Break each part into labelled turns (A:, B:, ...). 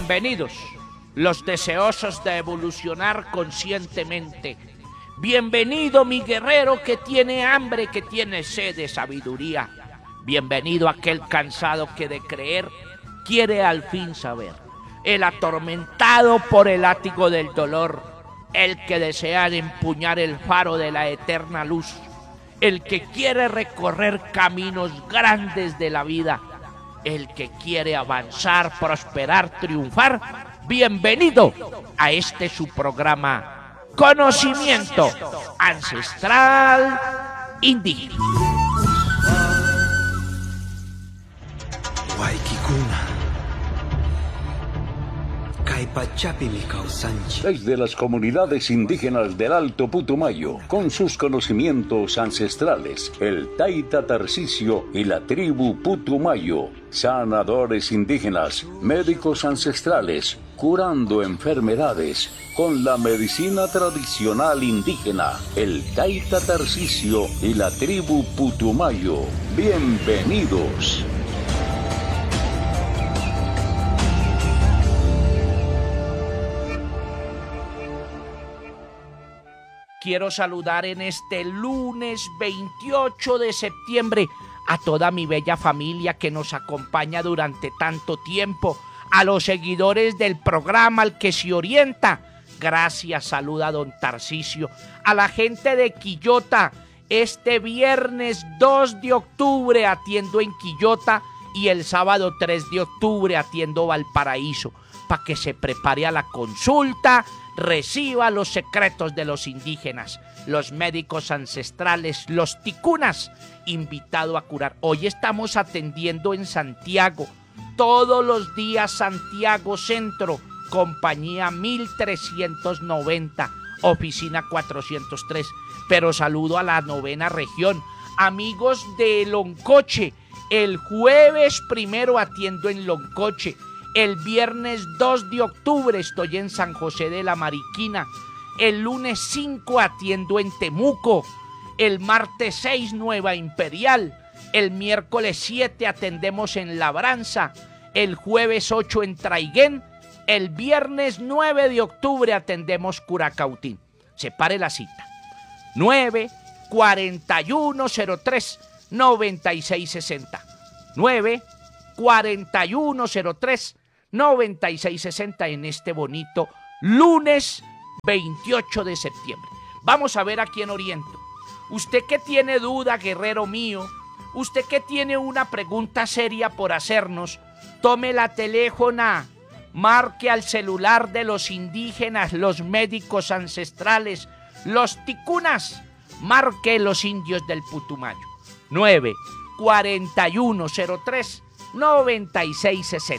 A: Bienvenidos, los deseosos de evolucionar conscientemente. Bienvenido mi guerrero que tiene hambre, que tiene sed de sabiduría. Bienvenido aquel cansado que de creer quiere al fin saber. El atormentado por el látigo del dolor, el que desea empuñar el faro de la eterna luz, el que quiere recorrer caminos grandes de la vida, el que quiere avanzar, prosperar, triunfar. Bienvenido a este su programa Conocimiento Ancestral Indígena.
B: Desde las comunidades indígenas del Alto Putumayo, con sus conocimientos ancestrales, el Taita Tarcisio y la tribu Putumayo, sanadores indígenas, médicos ancestrales, curando enfermedades con la medicina tradicional indígena, el Taita Tarcisio y la tribu Putumayo. Bienvenidos.
A: Quiero saludar en este lunes 28 de septiembre a toda mi bella familia que nos acompaña durante tanto tiempo, a los seguidores del programa, al que se orienta. Gracias, saluda don Tarcisio. A la gente de Quillota, este viernes 2 de octubre atiendo en Quillota y el sábado 3 de octubre atiendo Valparaíso, para que se prepare a la consulta, reciba los secretos de los indígenas, los médicos ancestrales, los ticunas, invitado a curar. Hoy estamos atendiendo en Santiago, todos los días Santiago Centro, compañía 1390, oficina 403, pero saludo a la 9ª región, amigos de Loncoche, el jueves 1 atiendo en Loncoche, el viernes 2 de octubre estoy en San José de la Mariquina. El lunes 5 atiendo en Temuco. El martes 6 Nueva Imperial. El miércoles 7 atendemos en Labranza. El jueves 8 en Traiguén. El viernes 9 de octubre atendemos Curacautín. Separe la cita. 9-4103-9660. 9-4103-9660 en este bonito lunes 28 de septiembre. Vamos a ver a quién oriento. Usted que tiene duda, guerrero mío, usted que tiene una pregunta seria por hacernos, tome la teléfona, marque al celular de los indígenas, los médicos ancestrales, los ticunas, marque los indios del Putumayo. 9-4103-9660.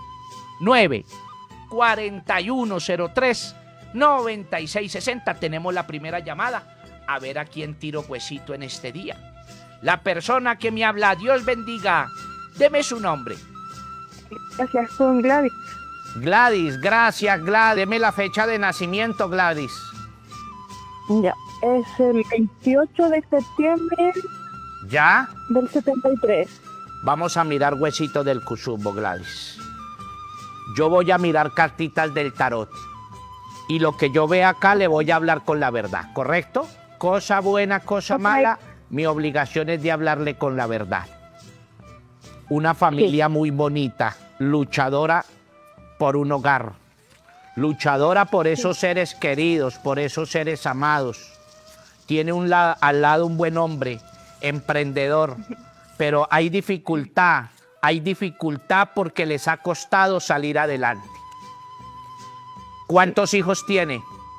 A: 9-4103-9660. Tenemos la primera llamada. A ver a quién tiro huesito en este día. La persona que me habla, Dios bendiga. Deme su nombre.
C: Gracias, con Gladys.
A: Gladys, gracias, Gladys. Deme la fecha de nacimiento, Gladys.
C: Ya, es el 28 de septiembre.
A: ¿Ya?
C: Del 73.
A: Vamos a mirar huesito del Cusumbo, Gladys. Yo voy a mirar cartitas del tarot y lo que yo vea acá le voy a hablar con la verdad, ¿correcto? Cosa buena, cosa mala, mi obligación es de hablarle con la verdad. Una familia muy bonita, luchadora por un hogar, luchadora por esos seres queridos, por esos seres amados. Tiene al lado un buen hombre, emprendedor, pero hay dificultad porque les ha costado salir adelante. ¿Cuántos hijos tiene?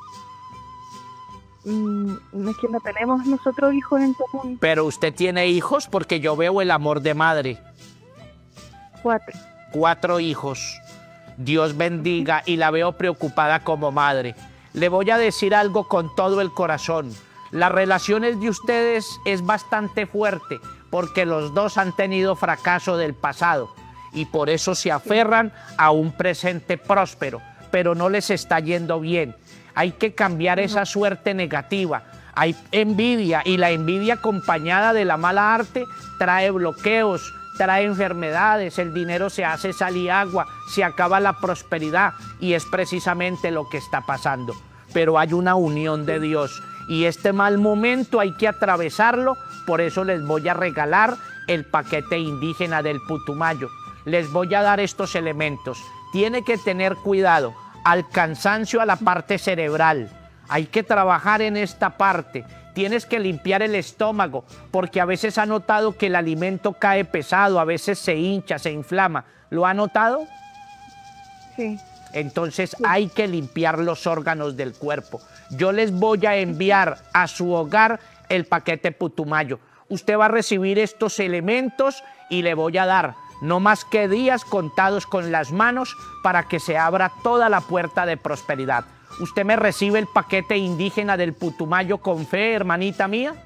C: Es que no tenemos nosotros hijos en común.
A: Pero usted tiene hijos porque yo veo el amor de madre.
C: 4.
A: 4 hijos. Dios bendiga y la veo preocupada como madre. Le voy a decir algo con todo el corazón. Las relaciones de ustedes es bastante fuerte porque los dos han tenido fracaso del pasado y por eso se aferran a un presente próspero, pero no les está yendo bien. Hay que cambiar esa suerte negativa. Hay envidia y la envidia acompañada de la mala arte trae bloqueos, trae enfermedades, el dinero se hace sal y agua, se acaba la prosperidad y es precisamente lo que está pasando. Pero hay una unión de Dios y este mal momento hay que atravesarlo, por eso les voy a regalar el paquete indígena del Putumayo. Les voy a dar estos elementos. Tiene que tener cuidado al cansancio, a la parte cerebral. Hay que trabajar en esta parte. Tienes que limpiar el estómago, porque a veces ha notado que el alimento cae pesado, a veces se hincha, se inflama. ¿Lo ha notado?
C: Sí.
A: Entonces hay que limpiar los órganos del cuerpo. Yo les voy a enviar a su hogar el paquete Putumayo. Usted va a recibir estos elementos y le voy a dar no más que días contados con las manos para que se abra toda la puerta de prosperidad. ¿Usted me recibe el paquete indígena del Putumayo con fe, hermanita mía?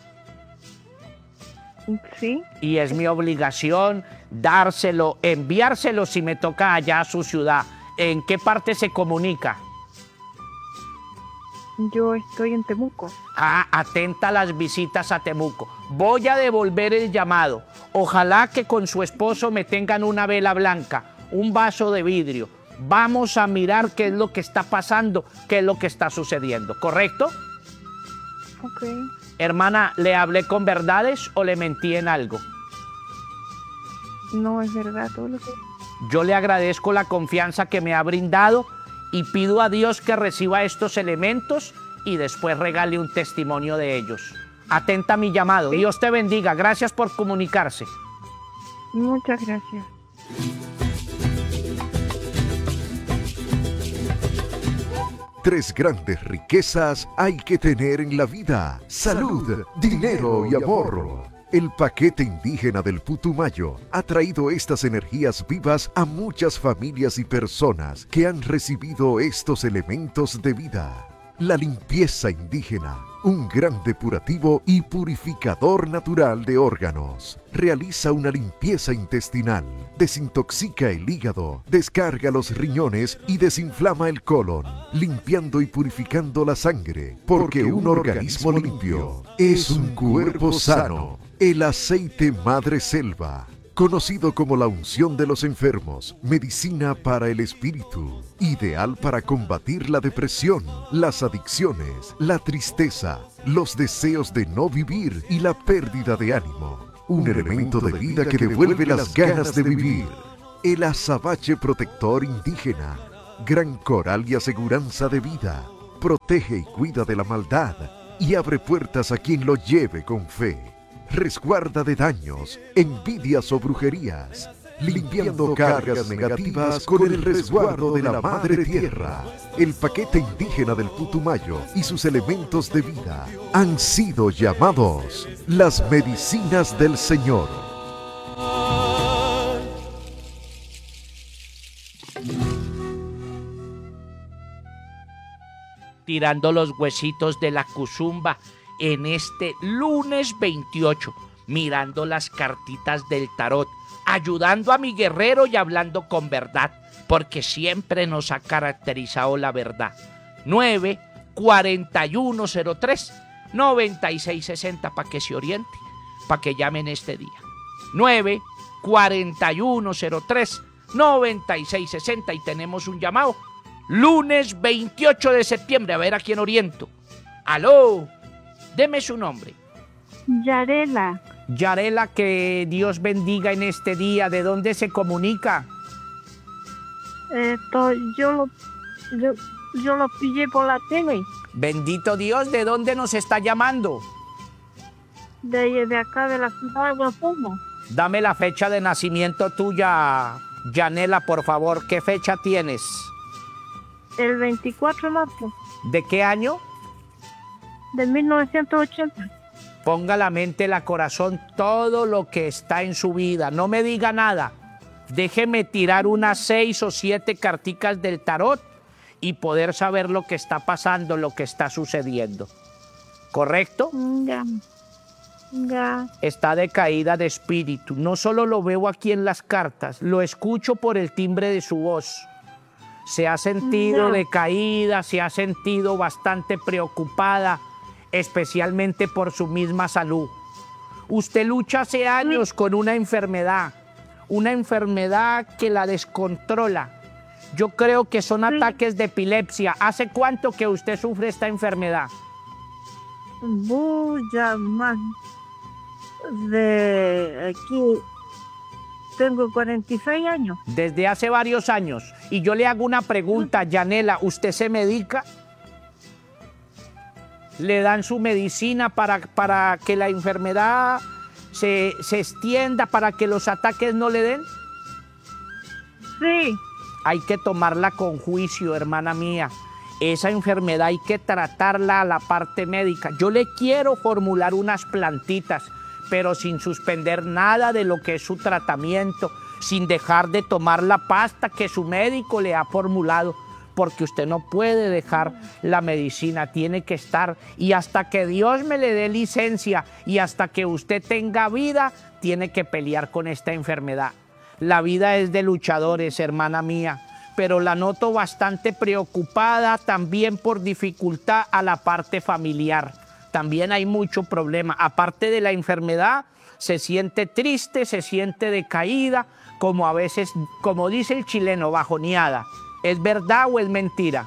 C: Sí.
A: Y es mi obligación dárselo, enviárselo si me toca allá a su ciudad. ¿En qué parte se comunica?
C: Yo estoy en Temuco.
A: Atenta a las visitas a Temuco. Voy a devolver el llamado. Ojalá que con su esposo me tengan una vela blanca, un vaso de vidrio. Vamos a mirar qué es lo que está pasando, qué es lo que está sucediendo. ¿Correcto?
C: Ok.
A: Hermana, ¿le hablé con verdades o le mentí en algo?
C: No, es verdad todo lo que...
A: Yo le agradezco la confianza que me ha brindado y pido a Dios que reciba estos elementos y después regale un testimonio de ellos. Atenta a mi llamado. ¿Sí? Dios te bendiga. Gracias por comunicarse.
C: Muchas gracias.
D: Tres grandes riquezas hay que tener en la vida: salud, dinero y amor. El paquete indígena del Putumayo ha traído estas energías vivas a muchas familias y personas que han recibido estos elementos de vida. La limpieza indígena, un gran depurativo y purificador natural de órganos. Realiza una limpieza intestinal, desintoxica el hígado, descarga los riñones y desinflama el colon, limpiando y purificando la sangre, porque un organismo limpio es un cuerpo sano. El aceite Madre Selva, conocido como la unción de los enfermos, medicina para el espíritu, ideal para combatir la depresión, las adicciones, la tristeza, los deseos de no vivir y la pérdida de ánimo. Un elemento de vida que devuelve las ganas de vivir. El azabache protector indígena, gran coral y aseguranza de vida. Protege y cuida de la maldad y abre puertas a quien lo lleve con fe. Resguarda de daños, envidias o brujerías, limpiando cargas negativas con el resguardo de la Madre Tierra. El paquete indígena del Putumayo y sus elementos de vida han sido llamados las medicinas del Señor.
A: Tirando los huesitos de la cuzumba en este lunes 28, mirando las cartitas del tarot, ayudando a mi guerrero y hablando con verdad, porque siempre nos ha caracterizado la verdad. 9-4103-9660 para que se oriente, para que llamen este día. 9-4103-9660 y tenemos un llamado. Lunes 28 de septiembre, a ver a quién oriento. ¡Aló! Deme su nombre.
C: Yarela.
A: Yarela, que Dios bendiga en este día. ¿De dónde se comunica?
C: Yo lo pillé por la tele.
A: Bendito Dios, ¿de dónde nos está llamando?
C: De acá, de la ciudad de Guapomo.
A: Dame la fecha de nacimiento tuya, Yanela, por favor. ¿Qué fecha tienes?
C: El 24 de marzo.
A: ¿De qué año?
C: De 1980.
A: Ponga la mente, la corazón, todo lo que está en su vida. No me diga nada. Déjeme tirar unas 6 o 7 carticas del tarot y poder saber lo que está pasando, lo que está sucediendo. ¿Correcto?
C: Ya.
A: Está decaída de espíritu. No solo lo veo aquí en las cartas, lo escucho por el timbre de su voz. Se ha sentido decaída, se ha sentido bastante preocupada, especialmente por su misma salud. Usted lucha hace años con una enfermedad que la descontrola. Yo creo que son ataques de epilepsia. ¿Hace cuánto que usted sufre esta enfermedad?
C: Ya más de aquí. Tengo 46 años.
A: Desde hace varios años. Y yo le hago una pregunta, Yanela, ¿usted se medica? ¿Le dan su medicina para que la enfermedad se extienda, para que los ataques no le den?
C: Sí.
A: Hay que tomarla con juicio, hermana mía. Esa enfermedad hay que tratarla a la parte médica. Yo le quiero formular unas plantitas, pero sin suspender nada de lo que es su tratamiento, sin dejar de tomar la pasta que su médico le ha formulado, porque usted no puede dejar la medicina, tiene que estar, y hasta que Dios me le dé licencia y hasta que usted tenga vida, tiene que pelear con esta enfermedad. La vida es de luchadores, hermana mía, pero la noto bastante preocupada también por dificultad a la parte familiar. También hay mucho problema. Aparte de la enfermedad, se siente triste, se siente decaída, como a veces, como dice el chileno, bajoneada. ¿Es verdad o es mentira?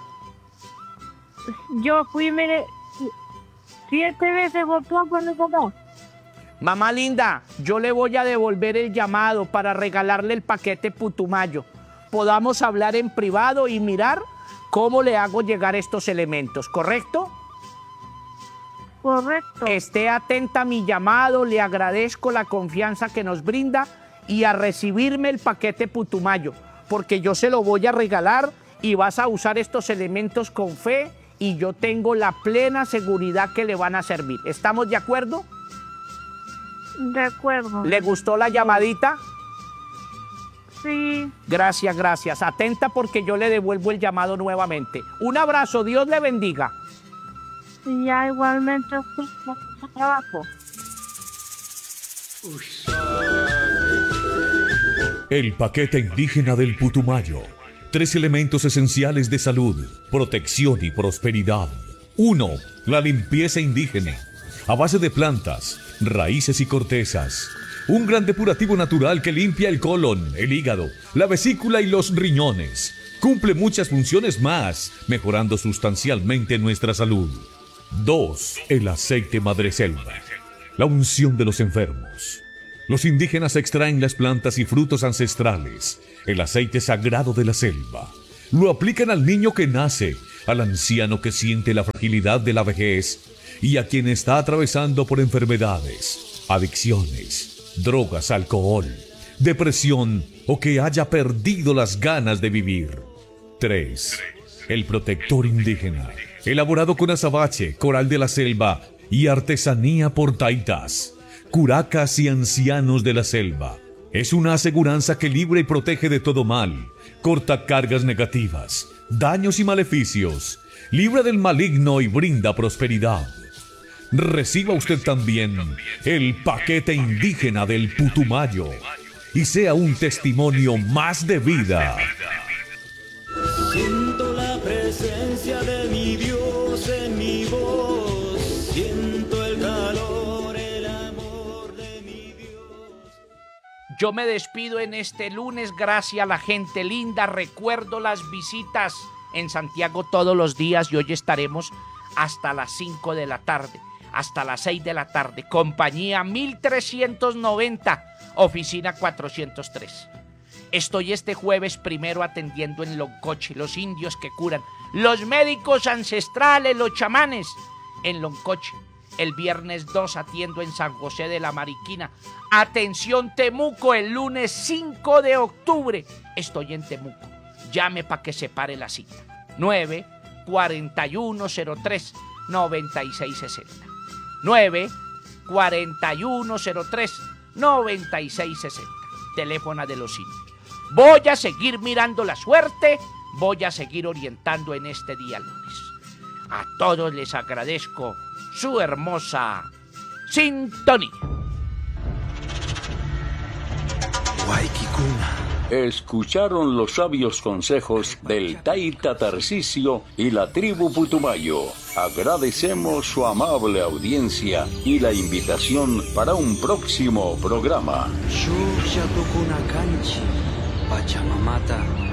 C: Yo fui, mire, 7 veces votó por mi papá.
A: Mamá linda, yo le voy a devolver el llamado para regalarle el paquete Putumayo. Podamos hablar en privado y mirar cómo le hago llegar estos elementos, ¿correcto?
C: Correcto.
A: Esté atenta a mi llamado, le agradezco la confianza que nos brinda y a recibirme el paquete Putumayo, porque yo se lo voy a regalar y vas a usar estos elementos con fe y yo tengo la plena seguridad que le van a servir. ¿Estamos de acuerdo?
C: De acuerdo.
A: ¿Le gustó la llamadita?
C: Sí.
A: Gracias, gracias. Atenta porque yo le devuelvo el llamado nuevamente. Un abrazo, Dios le bendiga.
C: Ya igualmente trabajo.
E: El paquete indígena del Putumayo. 3 elementos esenciales de salud, protección y prosperidad. 1. La limpieza indígena, a base de plantas, raíces y cortezas. Un gran depurativo natural que limpia el colon, el hígado, la vesícula y los riñones. Cumple muchas funciones más, mejorando sustancialmente nuestra salud. 2. El aceite madreselva, la unción de los enfermos. Los indígenas extraen las plantas y frutos ancestrales, el aceite sagrado de la selva. Lo aplican al niño que nace, al anciano que siente la fragilidad de la vejez y a quien está atravesando por enfermedades, adicciones, drogas, alcohol, depresión o que haya perdido las ganas de vivir. 3. El protector indígena, elaborado con azabache, coral de la selva y artesanía por taitas, curacas y ancianos de la selva. Es una aseguranza que libra y protege de todo mal, corta cargas negativas, daños y maleficios, libra del maligno y brinda prosperidad. Reciba usted también el paquete indígena del Putumayo y sea un testimonio más de vida.
F: Siento la presencia de mi Dios en mi voz, siento el calor, el amor de mi Dios.
A: Yo me despido en este lunes, gracias a la gente linda. Recuerdo las visitas en Santiago todos los días y hoy estaremos hasta las 5 de la tarde, hasta las 6 de la tarde. Compañía 1390, oficina 403. Estoy este jueves primero atendiendo en Loncoche, los indios que curan, los médicos ancestrales, los chamanes en Loncoche. El viernes 2 atiendo en San José de la Mariquina. Atención Temuco, el lunes 5 de octubre estoy en Temuco. Llame para que se pare la cita. 9-4103-9660. 9-4103-9660. Teléfono de los indios. Voy a seguir mirando la suerte, voy a seguir orientando en este día lunes. A todos les agradezco su hermosa sintonía.
F: Waikikuna.
B: Escucharon los sabios consejos del Taita Tarcisio y la tribu Putumayo. Agradecemos su amable audiencia y la invitación para un próximo programa.
F: Pachamamata